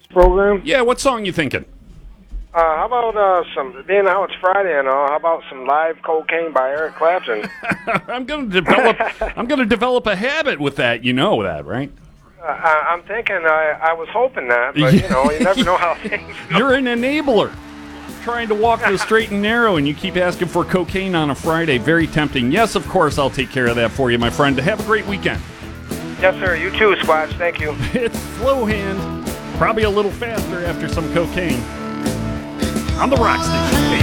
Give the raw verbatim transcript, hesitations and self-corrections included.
program. Yeah, what song you thinking? Uh, how about uh, some, being how it's Friday and all, how about some Live Cocaine by Eric Clapton? I'm going to develop I'm going to develop a habit with that. You know that, right? Uh, I, I'm thinking, I, I was hoping that, but, you know, you never know how things go. You're an enabler. Trying to walk the straight and narrow, and you keep asking for cocaine on a Friday. Very tempting. Yes, of course, I'll take care of that for you, my friend. Have a great weekend. Yes, sir. You too, Squatch. Thank you. It's slow hand. Probably a little faster after some cocaine. On the Rock Station.